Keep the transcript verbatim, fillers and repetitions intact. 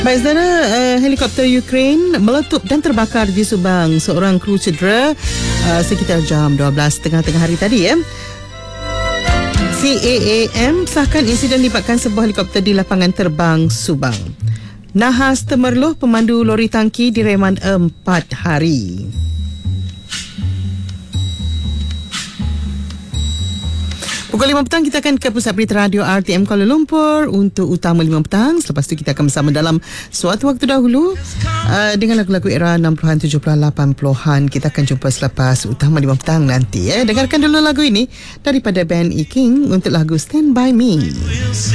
Baik, saudara, uh, helikopter Ukraine meletup dan terbakar di Subang. Seorang kru cedera uh, sekitar jam dua belas tengah-tengah hari tadi ya. C A A M sahkan insiden libatkan sebuah helikopter di lapangan terbang Subang. Nahas temerloh pemandu lori tangki direman empat hari. Pukul lima petang kita akan ke Pusat Berita Radio R T M Kuala Lumpur untuk Utama lima petang. Selepas tu kita akan bersama dalam suatu waktu dahulu uh, dengan lagu-lagu era enam puluhan, tujuh puluhan, lapan puluhan. Kita akan jumpa selepas Utama lima petang nanti. Eh. Dengarkan dulu lagu ini daripada band E King untuk lagu Stand By Me.